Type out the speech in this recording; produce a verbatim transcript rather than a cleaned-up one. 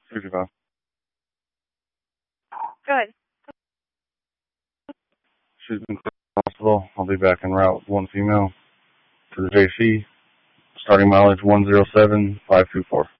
fifty-five. Good. She's been to the hospital. I'll be back en route. One female to the J C. Starting mileage one zero seven five two four.